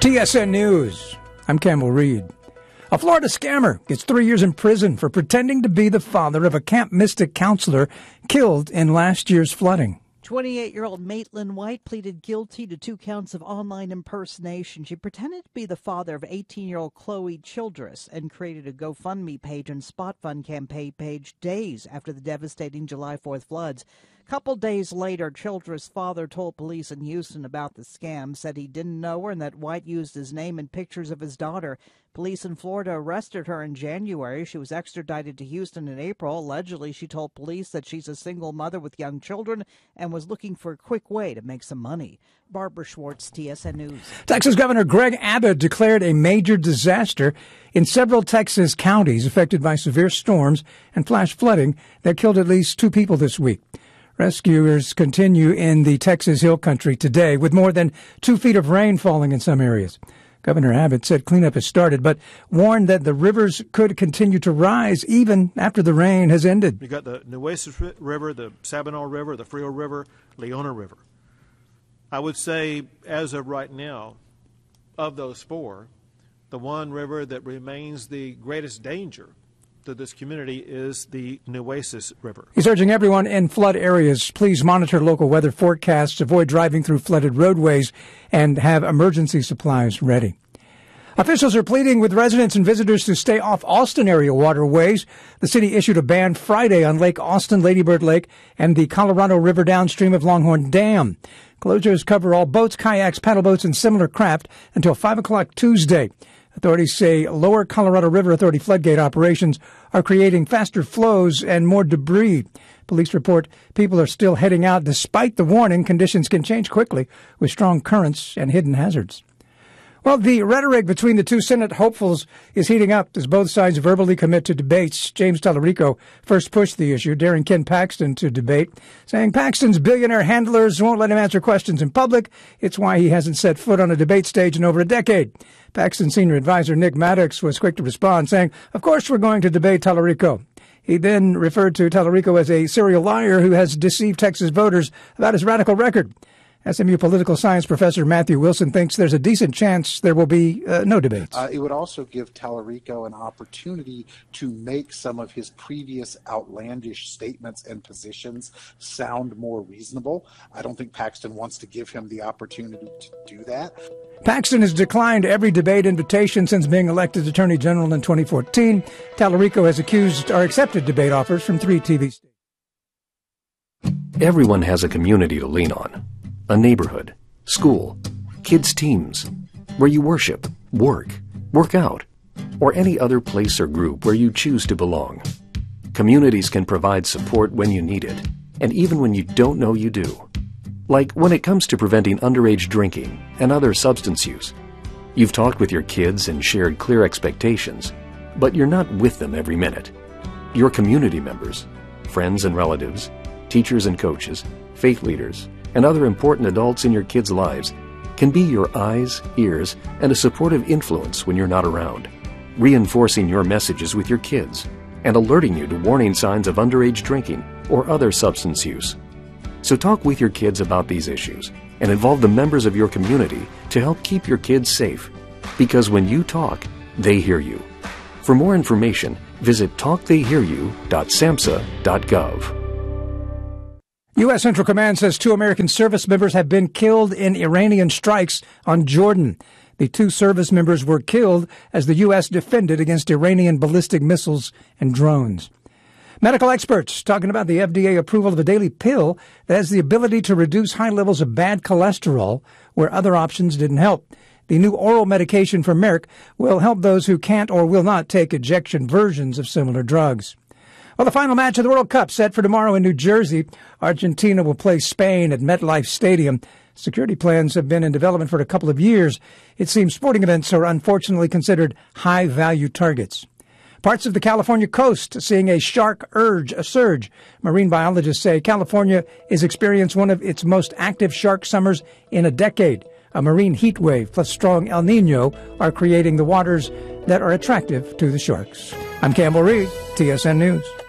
TSN News. I'm Campbell Reed. A Florida scammer gets 3 years in prison for pretending to be the father of a Camp Mystic counselor killed in last year's flooding. 28-year-old Maitland White pleaded guilty to 2 counts of online impersonation. She pretended to be the father of 18-year-old Chloe Childress and created a GoFundMe page and Spot Fund campaign page days after the devastating July 4th floods. A couple days later, Childress' father told police in Houston about the scam, said he didn't know her and that White used his name and pictures of his daughter. Police in Florida arrested her in January. She was extradited to Houston in April. Allegedly, she told police that she's a single mother with young children and was looking for a quick way to make some money. Barbara Schwartz, TSN News. Texas Governor Greg Abbott declared a major disaster in several Texas counties affected by severe storms and flash flooding that killed at least 2 people this week. Rescuers continue in the Texas Hill Country today, with more than 2 feet of rain falling in some areas. Governor Abbott said cleanup has started, but warned that the rivers could continue to rise even after the rain has ended. You got the Nueces River, the Sabinal River, the Frio River, Leona River. I would say, as of right now, of those 4, the one river that remains the greatest danger to this community is the Nueces River. He's urging everyone in flood areas, please monitor local weather forecasts, avoid driving through flooded roadways, and have emergency supplies ready. Officials are pleading with residents and visitors to stay off Austin area waterways. The city issued a ban Friday on Lake Austin, Lady Bird Lake, and the Colorado River downstream of Longhorn Dam. Closures cover all boats, kayaks, paddle boats, and similar craft until 5 o'clock Tuesday. Authorities say Lower Colorado River Authority floodgate operations are creating faster flows and more debris. Police report people are still heading out despite the warning. Conditions can change quickly with strong currents and hidden hazards. Well, the rhetoric between the 2 Senate hopefuls is heating up as both sides verbally commit to debates. James Tallarico first pushed the issue, daring Ken Paxton to debate, saying Paxton's billionaire handlers won't let him answer questions in public. It's why he hasn't set foot on a debate stage in over a decade. Paxton's senior advisor, Nick Maddox, was quick to respond, saying, of course we're going to debate Tallarico. He then referred to Tallarico as a serial liar who has deceived Texas voters about his radical record. SMU political science professor Matthew Wilson thinks there's a decent chance there will be no debates. It would also give Tallarico an opportunity to make some of his previous outlandish statements and positions sound more reasonable. I don't think Paxton wants to give him the opportunity to do that. Paxton has declined every debate invitation since being elected Attorney General in 2014. Tallarico has accepted debate offers from 3 TV stations. Everyone has a community to lean on. A neighborhood, school, kids' teams, where you worship, work out, or any other place or group where you choose to belong. Communities can provide support when you need it, and even when you don't know you do. Like when it comes to preventing underage drinking and other substance use. You've talked with your kids and shared clear expectations, but you're not with them every minute. Your community members, friends and relatives, teachers and coaches, faith leaders, and other important adults in your kids' lives can be your eyes, ears, and a supportive influence when you're not around, reinforcing your messages with your kids and alerting you to warning signs of underage drinking or other substance use. So talk with your kids about these issues and involve the members of your community to help keep your kids safe, because when you talk, they hear you. For more information, visit talktheyhearyou.samhsa.gov. U.S. Central Command says 2 American service members have been killed in Iranian strikes on Jordan. The 2 service members were killed as the U.S. defended against Iranian ballistic missiles and drones. Medical experts talking about the FDA approval of a daily pill that has the ability to reduce high levels of bad cholesterol where other options didn't help. The new oral medication from Merck will help those who can't or will not take injection versions of similar drugs. Well, the final match of the World Cup set for tomorrow in New Jersey. Argentina will play Spain at MetLife Stadium. Security plans have been in development for a couple of years. It seems sporting events are unfortunately considered high-value targets. Parts of the California coast seeing a shark surge. Marine biologists say California is experiencing one of its most active shark summers in a decade. A marine heat wave plus strong El Nino are creating the waters that are attractive to the sharks. I'm Campbell Reed, TSN News.